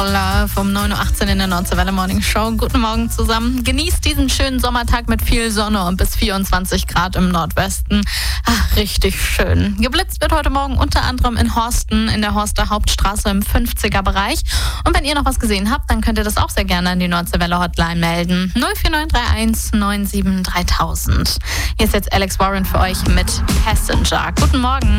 Vom 9.18 Uhr in der Nordseewelle Morning Show. Guten Morgen zusammen. Genießt diesen schönen Sommertag mit viel Sonne und bis 24 Grad im Nordwesten. Ach, richtig schön. Geblitzt wird heute Morgen unter anderem in Horsten, in der Horster Hauptstraße im 50er-Bereich. Und wenn ihr noch was gesehen habt, dann könnt ihr das auch sehr gerne an die Nordseewelle Hotline melden. 04931 97 3000. Hier ist jetzt Alex Warren für euch mit Passenger. Guten Morgen.